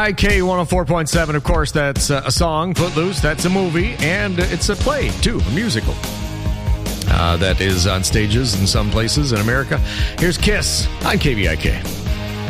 IK 104.7, of course, that's a song, Footloose, that's a movie, and it's a play, too, a musical. That is on stages in some places in America. Here's Kiss on KVIK.